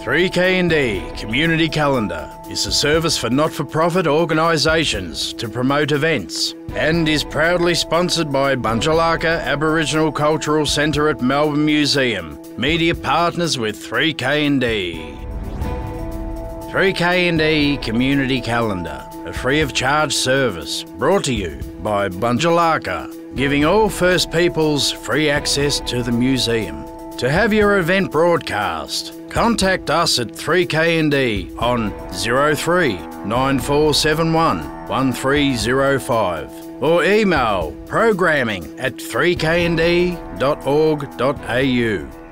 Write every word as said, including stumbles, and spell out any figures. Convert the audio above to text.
three K and D Community Calendar is a service for not-for-profit organisations to promote events and is proudly sponsored by Bunjalaka Aboriginal Cultural Centre at Melbourne Museum, media partners with three K and D. three K and D Community Calendar, a free-of-charge service brought to you by Bunjalaka, giving all First Peoples free access to the museum. To have your event broadcast, contact us at three K and D on zero three nine four seven one one three zero five or email programming at three k and d dot org dot a u.